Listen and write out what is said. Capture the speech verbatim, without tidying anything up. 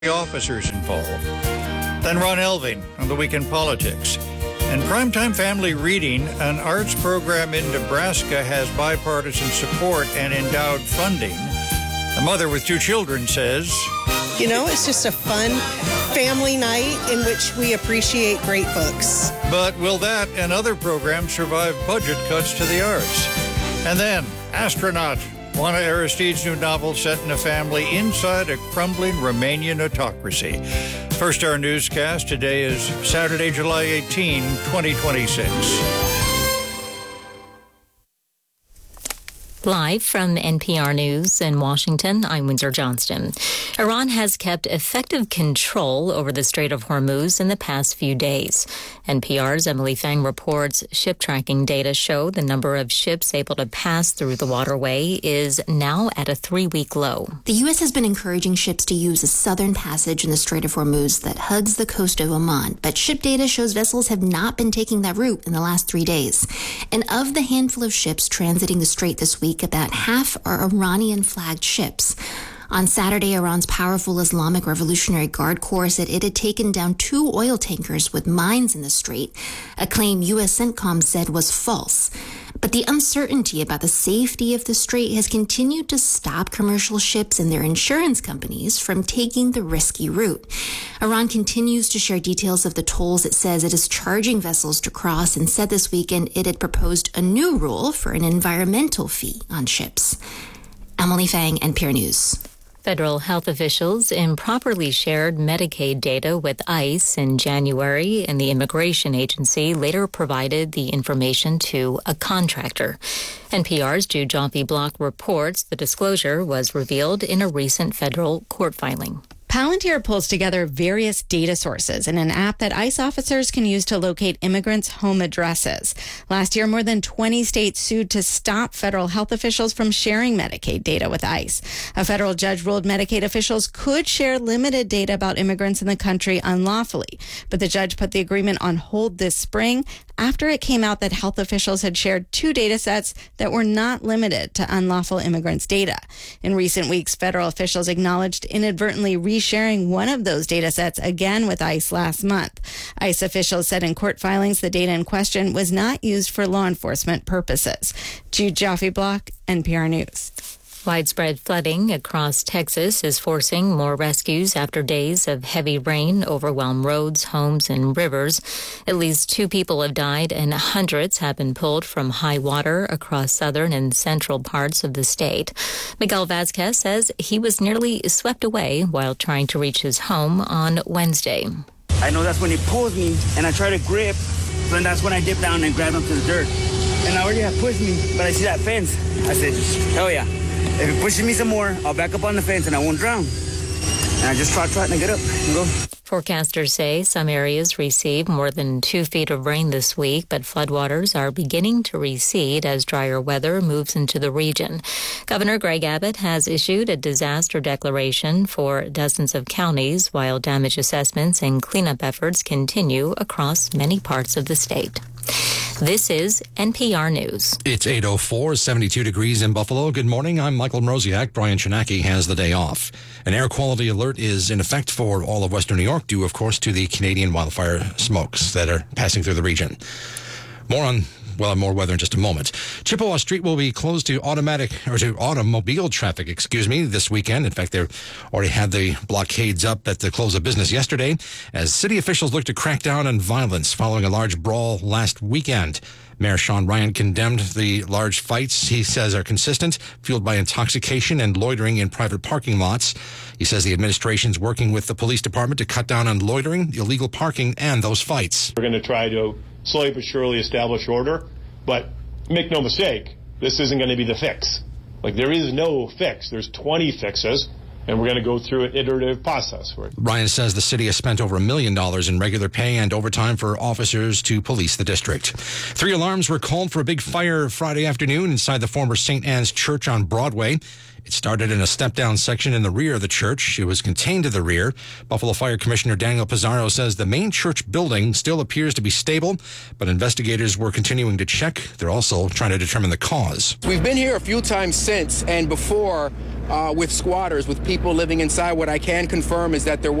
officers involved. Then Ron Elving on the Week in Politics. And Primetime Family Reading, an arts program in Nebraska, has bipartisan support and endowed funding. A mother with two children says, You know, it's just a fun family night in which we appreciate great books. But will that and other programs survive budget cuts to the arts? And then, Astronaut, Juana Aristide's new novel set in a family inside a crumbling Romanian autocracy. First Hour newscast today is Saturday, July eighteenth, twenty twenty-six. Live from N P R News in Washington, I'm Windsor Johnston. Iran has kept effective control over the Strait of Hormuz in the past few days. N P R's Emily Fang reports ship tracking data show the number of ships able to pass through the waterway is now at a three-week low. The U S has been encouraging ships to use a southern passage in the Strait of Hormuz that hugs the coast of Oman, but ship data shows vessels have not been taking that route in the last three days. And of the handful of ships transiting the strait this week, about half are Iranian-flagged ships. On Saturday, Iran's powerful Islamic Revolutionary Guard Corps said it had taken down two oil tankers with mines in the strait, a claim U S CENTCOM said was false. But the uncertainty about the safety of the strait has continued to stop commercial ships and their insurance companies from taking the risky route. Iran continues to share details of the tolls it says it is charging vessels to cross, and said this weekend it had proposed a new rule for an environmental fee on ships. Emily Fang, N P R News. Federal health officials improperly shared Medicaid data with ICE in January, and the immigration agency later provided the information to a contractor. N P R's Jude Joffe-Block reports the disclosure was revealed in a recent federal court filing. Palantir pulls together various data sources in an app that ICE officers can use to locate immigrants' home addresses. Last year, more than twenty states sued to stop federal health officials from sharing Medicaid data with ICE. A federal judge ruled Medicaid officials could share limited data about immigrants in the country unlawfully, but the judge put the agreement on hold this spring after it came out that health officials had shared two data sets that were not limited to unlawful immigrants' data. In recent weeks, federal officials acknowledged inadvertently resharing one of those data sets again with ICE last month. ICE officials said in court filings the data in question was not used for law enforcement purposes. Jude Joffe-Block, N P R News. Widespread flooding across Texas is forcing more rescues after days of heavy rain overwhelmed roads, homes, and rivers. At least two people have died and hundreds have been pulled from high water across southern and central parts of the state. Miguel Vazquez says he was nearly swept away while trying to reach his home on Wednesday. I know that's when he pulls me and I try to grip, and that's when I dip down and grab him to the dirt. And I already have pushed me, but I see that fence. I said, hell yeah. If it pushes me some more, I'll back up on the fence and I won't drown. And I just trot, trot, and I get up and go. Forecasters say some areas received more than two feet of rain this week, but floodwaters are beginning to recede as drier weather moves into the region. Governor Greg Abbott has issued a disaster declaration for dozens of counties, while damage assessments and cleanup efforts continue across many parts of the state. This is N P R News. It's eight oh four, seventy-two degrees in Buffalo. Good morning. I'm Michael Mroziak. Brian Chinaki has the day off. An air quality alert is in effect for all of Western New York, due, of course, to the Canadian wildfire smokes that are passing through the region. More on Well, more weather in just a moment. Chippewa Street will be closed to automatic or to automobile traffic, excuse me, this weekend. In fact, they already had the blockades up at the close of business yesterday as city officials look to crack down on violence following a large brawl last weekend. Mayor Sean Ryan condemned the large fights he says are consistent, fueled by intoxication and loitering in private parking lots. He says the administration's working with the police department to cut down on loitering, illegal parking, and those fights. We're going to try to slowly but surely establish order, but make no mistake, this isn't going to be the fix. Like, there is no fix. There's twenty fixes, and we're going to go through an iterative process for it. Ryan says the city has spent over a million dollars in regular pay and overtime for officers to police the district. Three alarms were called for a big fire Friday afternoon inside the former Saint Anne's Church on Broadway. It started in a step-down section in the rear of the church. It was contained to the rear. Buffalo Fire Commissioner Daniel Pizarro says the main church building still appears to be stable, but investigators were continuing to check. They're also trying to determine the cause. We've been here a few times since and before uh, with squatters, with people living inside. What I can confirm is that there